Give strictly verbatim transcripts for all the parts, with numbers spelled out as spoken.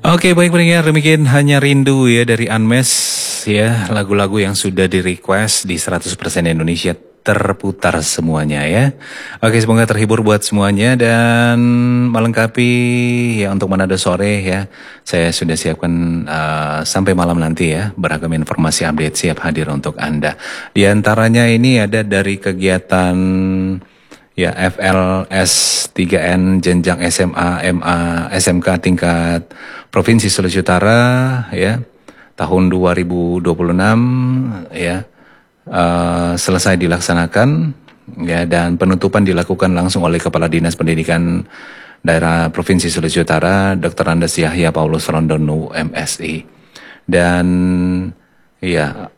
Oke, baik pendengar, demikian Hanya Rindu ya dari Unmesh ya, lagu-lagu yang sudah di request di seratus persen Indonesia terputar semuanya ya. Oke, semoga terhibur buat semuanya dan melengkapi ya untuk Manado sore ya. Saya sudah siapkan uh, sampai malam nanti ya, beragam informasi update siap hadir untuk Anda. Di antaranya ini ada dari kegiatan ya F L S tiga N jenjang S M A, M A, S M K tingkat Provinsi Sulawesi Utara ya tahun dua ribu dua puluh enam ya uh, selesai dilaksanakan ya, dan penutupan dilakukan langsung oleh Kepala Dinas Pendidikan Daerah Provinsi Sulawesi Utara doktor Andes Yahya Paulus Rondonu M Si. Dan ya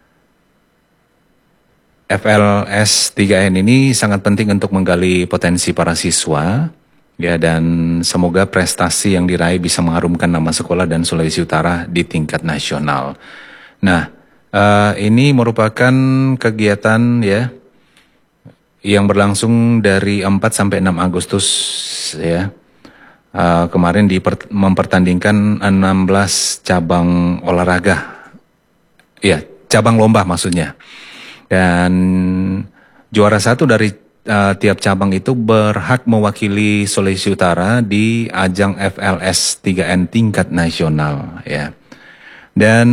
F L S tiga N ini sangat penting untuk menggali potensi para siswa ya, dan semoga prestasi yang diraih bisa mengharumkan nama sekolah dan Sulawesi Utara di tingkat nasional. Nah, uh, ini merupakan kegiatan ya yang berlangsung dari empat sampai enam Agustus ya. Uh, kemarin diper, mempertandingkan enam belas cabang olahraga. Ya, cabang lomba maksudnya. Dan juara satu dari Uh, tiap cabang itu berhak mewakili Sulawesi Utara di ajang F L S tiga N tingkat nasional ya. Dan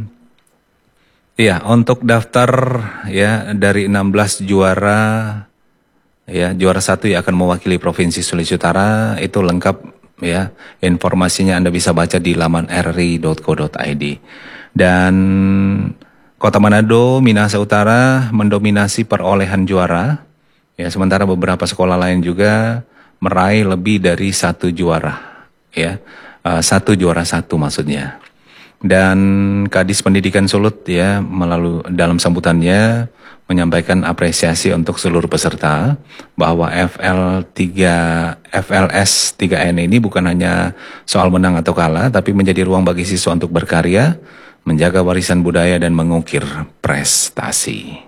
ya untuk daftar ya dari enam belas juara ya, juara satu yang akan mewakili Provinsi Sulawesi Utara itu lengkap ya. Informasinya Anda bisa baca di laman r r i dot co dot i d. Dan Kota Manado, Minahasa Utara mendominasi perolehan juara. Ya, sementara beberapa sekolah lain juga meraih lebih dari satu juara, ya, uh, satu juara satu maksudnya. Dan Kadis Pendidikan Sulut ya melalui dalam sambutannya menyampaikan apresiasi untuk seluruh peserta bahwa F L tiga F L S tiga N ini bukan hanya soal menang atau kalah, tapi menjadi ruang bagi siswa untuk berkarya, menjaga warisan budaya dan mengukir prestasi.